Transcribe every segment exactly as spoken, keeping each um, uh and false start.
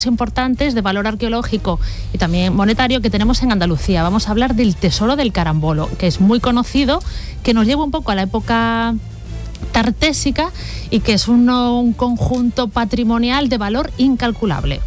importantes de valor arqueológico y también monetario que tenemos en Andalucía. Vamos a hablar del Tesoro del Carambolo, que es muy conocido, que nos lleva un poco a la época tartésica y que es un, un conjunto patrimonial de valor incalculable.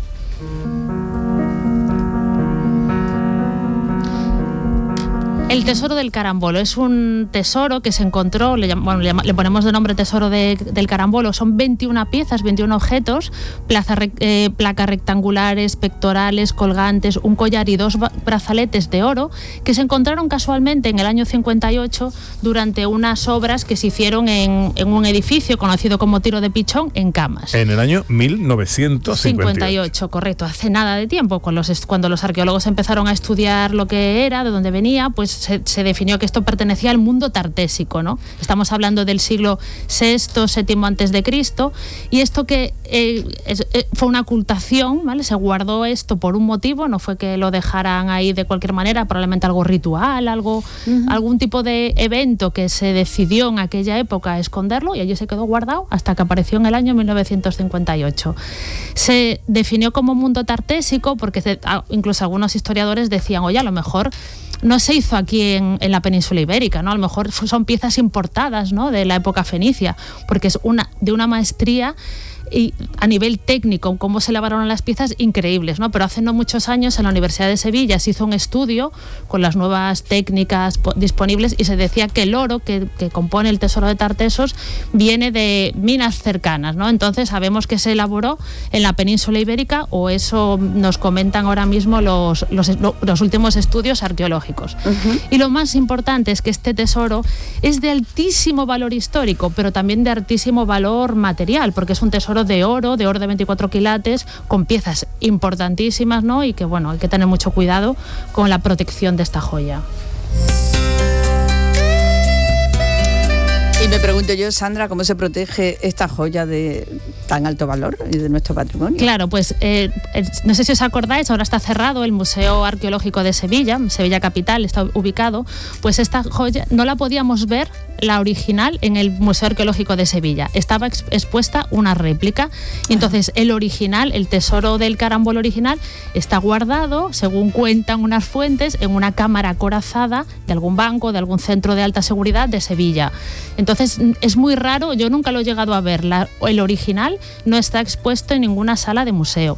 El Tesoro del Carambolo es un tesoro que se encontró, le, bueno, le, le ponemos de nombre Tesoro de, del Carambolo, son veintiuna piezas, veintiún objetos, plaza, eh, placas rectangulares, pectorales, colgantes, un collar y dos brazaletes de oro que se encontraron casualmente en el año cincuenta y ocho durante unas obras que se hicieron en, en un edificio conocido como Tiro de Pichón en Camas. En el año mil novecientos cincuenta y ocho. cincuenta y ocho, correcto, hace nada de tiempo, cuando los, cuando los arqueólogos empezaron a estudiar lo que era, de dónde venía, pues Se, se definió que esto pertenecía al mundo tartésico, ¿no? Estamos hablando del siglo sexto, séptimo antes de Cristo, y esto que eh, es, eh, fue una ocultación, ¿vale? Se guardó esto por un motivo, no fue que lo dejaran ahí de cualquier manera, probablemente algo ritual, algo, uh-huh. algún tipo de evento que se decidió en aquella época esconderlo y allí se quedó guardado hasta que apareció en el año mil novecientos cincuenta y ocho. Se definió como mundo tartésico porque se, incluso algunos historiadores decían, oye, a lo mejor no se hizo aquí en, en la península ibérica, ¿no? A lo mejor son piezas importadas, ¿no? De la época fenicia, porque es una, de una maestría y a nivel técnico, cómo se elaboraron las piezas, increíbles, ¿no? Pero hace no muchos años en la Universidad de Sevilla se hizo un estudio con las nuevas técnicas disponibles y se decía que el oro que, que compone el Tesoro de Tartesos viene de minas cercanas, ¿no? Entonces sabemos que se elaboró en la península ibérica, o eso nos comentan ahora mismo los, los, los últimos estudios arqueológicos. Uh-huh. Y lo más importante es que este tesoro es de altísimo valor histórico, pero también de altísimo valor material, porque es un tesoro de oro, de oro de veinticuatro quilates, con piezas importantísimas, ¿no? Y que, bueno, hay que tener mucho cuidado con la protección de esta joya. Y me pregunto yo, Sandra, ¿cómo se protege esta joya de tan alto valor y de nuestro patrimonio? Claro, pues eh, no sé si os acordáis, ahora está cerrado el Museo Arqueológico de Sevilla, Sevilla Capital está ubicado, pues esta joya no la podíamos ver, la original, en el Museo Arqueológico de Sevilla. Estaba ex- expuesta una réplica y entonces el original, el Tesoro del Carambolo original, está guardado, según cuentan unas fuentes, en una cámara acorazada de algún banco, de algún centro de alta seguridad de Sevilla. Entonces es muy raro, yo nunca lo he llegado a ver, la, el original no está expuesto en ninguna sala de museo.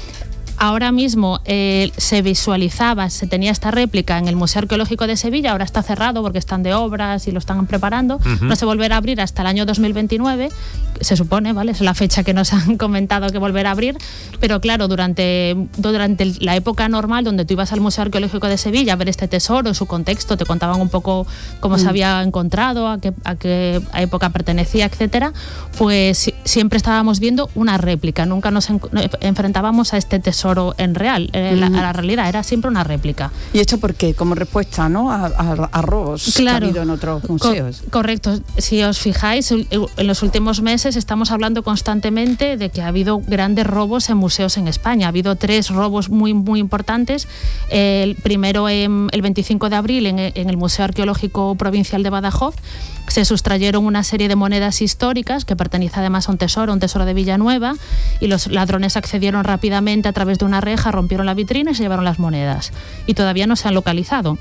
Ahora mismo eh, se visualizaba, se tenía esta réplica en el Museo Arqueológico de Sevilla, ahora está cerrado porque están de obras y lo están preparando, uh-huh. no se volverá a abrir hasta el año dos mil veintinueve, se supone, ¿vale? Es la fecha que nos han comentado que volverá a abrir, pero claro, durante, durante la época normal, donde tú ibas al Museo Arqueológico de Sevilla a ver este tesoro, su contexto, te contaban un poco cómo uh-huh. se había encontrado, a qué, a qué época pertenecía, etcétera, pues siempre estábamos viendo una réplica, nunca nos en, enfrentábamos a este tesoro en real, eh, la, a la realidad, era siempre una réplica. ¿Y esto por qué? Como respuesta, ¿no? A, a, a robos claro, que ha habido en otros museos. Co- correcto. Si os fijáis, en los últimos meses estamos hablando constantemente de que ha habido grandes robos en museos en España. Ha habido tres robos muy, muy importantes. El primero, en, el veinticinco de abril, en, en el Museo Arqueológico Provincial de Badajoz, se sustrayeron una serie de monedas históricas que pertenece además a un tesoro, un tesoro de Villanueva, y los ladrones accedieron rápidamente a través de una reja, rompieron la vitrina y se llevaron las monedas. Y todavía no se han localizado.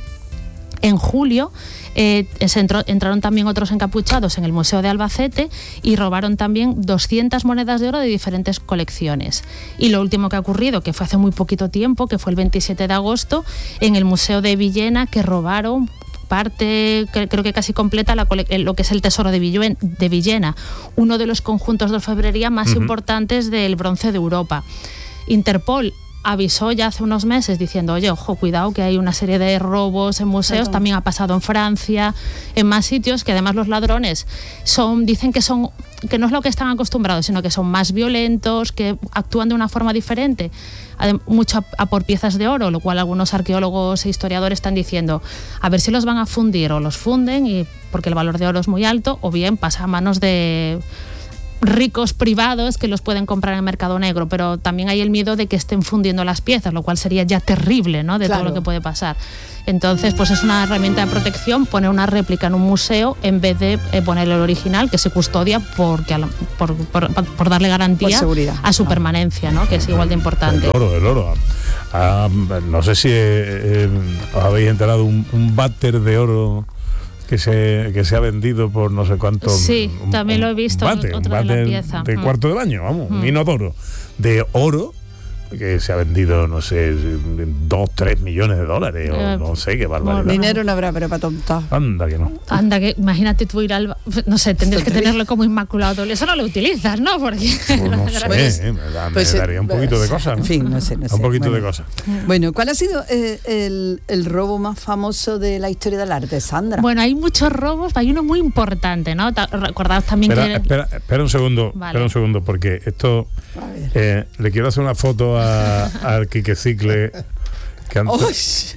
En julio eh, se entró, entraron también otros encapuchados en el Museo de Albacete y robaron también doscientas monedas de oro de diferentes colecciones. Y lo último que ha ocurrido, que fue hace muy poquito tiempo, que fue el veintisiete de agosto, en el Museo de Villena, que robaron parte, creo que casi completa, la, lo que es el Tesoro de, Villuen, de Villena, uno de los conjuntos de orfebrería más uh-huh. importantes del bronce de Europa. Interpol avisó ya hace unos meses diciendo, oye, ojo, cuidado que hay una serie de robos en museos, claro. También ha pasado en Francia, en más sitios, que además los ladrones son, dicen que son, que no es lo que están acostumbrados, sino que son más violentos, que actúan de una forma diferente, mucho a, a por piezas de oro, lo cual algunos arqueólogos e historiadores están diciendo, a ver si los van a fundir o los funden, y porque el valor de oro es muy alto, o bien pasa a manos de ricos privados que los pueden comprar en el mercado negro, pero también hay el miedo de que estén fundiendo las piezas, lo cual sería ya terrible, ¿no? De claro. todo lo que puede pasar. Entonces, pues es una herramienta de protección poner una réplica en un museo en vez de eh, poner el original, que se custodia porque, por, por, por darle garantía a su permanencia, ¿no? Que es igual de importante. El oro, el oro. Ah, no sé si eh, eh, os habéis enterado un, un váter de oro que se que se ha vendido por no sé cuánto. Sí, un, también lo he visto. Un bate, otro un bate de la pieza. de mm. cuarto de baño, vamos, mm. un inodoro de oro que se ha vendido, no sé, dos, tres millones de dólares, eh, o no sé, qué barbaridad. Dinero no habrá, pero para tontar. Anda que no. Anda que, imagínate tú ir al... No sé, tendrías que tenerlo como inmaculado doble. Eso no lo utilizas, ¿no? Porque... Pues no sé, pues, eh, me, da, me pues, daría un poquito de cosas, ¿no? En fin, no sé, no sé. Un poquito bueno. de cosas. Bueno, ¿cuál ha sido eh, el, el robo más famoso de la historia del arte, Sandra? Bueno, hay muchos robos, hay uno muy importante, ¿no? Recordaos también espera, que... Espera, espera un segundo, vale. espera un segundo, porque esto... Eh, le quiero hacer una foto a... a Quique Cicle, que antes,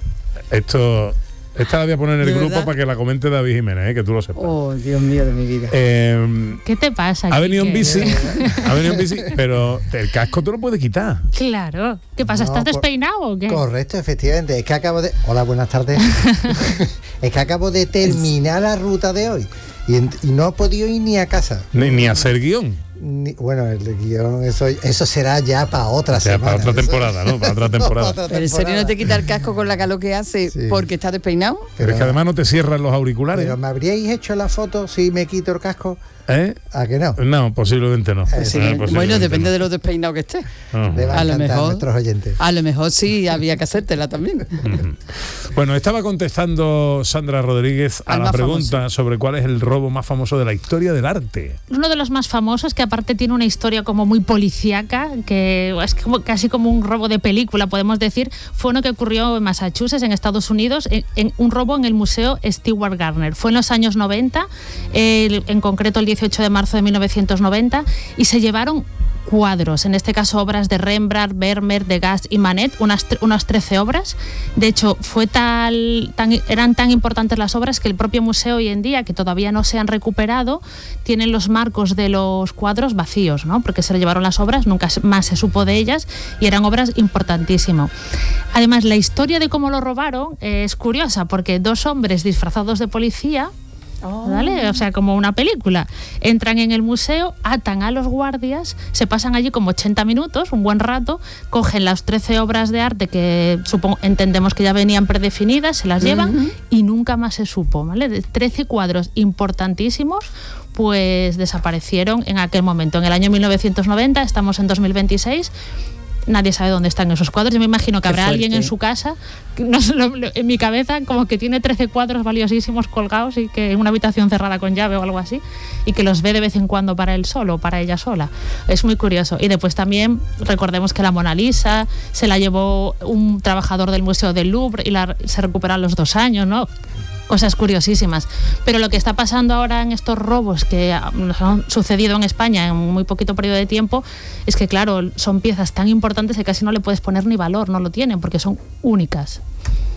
esto esta la voy a poner en el grupo verdad? Para que la comente David Jiménez, ¿eh? Que tú lo sepas. Oh, Dios mío de mi vida. Eh, ¿Qué te pasa? Ha venido en bici, ha venido en bici, pero el casco tú lo puedes quitar. Claro. ¿Qué pasa? ¿Estás no, despeinado o qué? Correcto, efectivamente. Es que acabo de. Hola, buenas tardes. Es que acabo de terminar la ruta de hoy y, y no he podido ir ni a casa. Ni, ni hacer guión. Ni, bueno, el guión, eso, eso será ya para otra o sea, semana. Para otra temporada, ¿no? Para otra temporada. Otra temporada. ¿Pero en serio no te quita el casco con la calor que hace sí. porque estás despeinado? Pero, pero es que además no te cierran los auriculares. Pero ¿me habríais hecho la foto si me quito el casco? ¿Eh? ¿A que no? No, posiblemente no. Sí, eh, posiblemente bueno, depende no. de lo despeinado que esté. Uh-huh. Le va a, a lo mejor, nuestros oyentes. A lo mejor sí había que hacértela también. Uh-huh. Bueno, estaba contestando Sandra Rodríguez a Al la pregunta famoso. sobre cuál es el robo más famoso de la historia del arte. Uno de los más famosos, que aparte tiene una historia como muy policíaca, que es como, casi como un robo de película, podemos decir, fue uno que ocurrió en Massachusetts, en Estados Unidos, en, en un robo en el Museo Stewart Gardner. Fue en los años noventa, el, en concreto el dieciocho de marzo de mil novecientos noventa, y se llevaron cuadros, en este caso obras de Rembrandt, Vermeer, Degas y Manet, unas, unas trece obras. De hecho, fue tal, tan, eran tan importantes las obras que el propio museo hoy en día, que todavía no se han recuperado, tienen los marcos de los cuadros vacíos, ¿no? Porque se le llevaron las obras, nunca más se supo de ellas y eran obras importantísimas. Además, la historia de cómo lo robaron es curiosa, porque dos hombres disfrazados de policía, Oh. ¿vale? O sea, como una película. Entran en el museo, atan a los guardias, se pasan allí como ochenta minutos, un buen rato, cogen las trece obras de arte que supongo, entendemos que ya venían predefinidas, se las llevan uh-huh. y nunca más se supo, ¿vale? De trece cuadros importantísimos, pues desaparecieron en aquel momento. En el año mil novecientos noventa, estamos en dos mil veintiséis. Nadie sabe dónde están esos cuadros. Yo me imagino que Qué habrá fuerte. alguien en su casa, no, en mi cabeza, como que tiene trece cuadros valiosísimos colgados y que en una habitación cerrada con llave o algo así, y que los ve de vez en cuando para él solo o para ella sola. Es muy curioso. Y después también recordemos que la Mona Lisa se la llevó un trabajador del Museo del Louvre y la, se recuperó a los dos años, ¿no? Cosas curiosísimas. Pero lo que está pasando ahora en estos robos que nos han sucedido en España en muy poquito periodo de tiempo es que, claro, son piezas tan importantes que casi no le puedes poner ni valor, no lo tienen, porque son únicas.